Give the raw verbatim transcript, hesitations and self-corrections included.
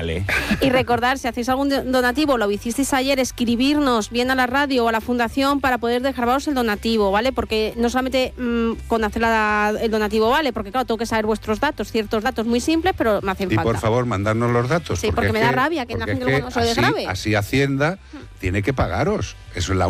Vale. Y recordar, si hacéis algún donativo, lo hicisteis ayer, escribirnos bien a la radio o a la fundación para poder dejaros el donativo, ¿vale? Porque no solamente mmm, con hacer la, el donativo vale, porque claro, tengo que saber vuestros datos, ciertos datos muy simples, pero me hacen y falta. Y por favor, mandarnos los datos. Sí, porque, porque me da rabia que la gente luego no se lo grabe. Así Hacienda tiene que pagaros. Eso es la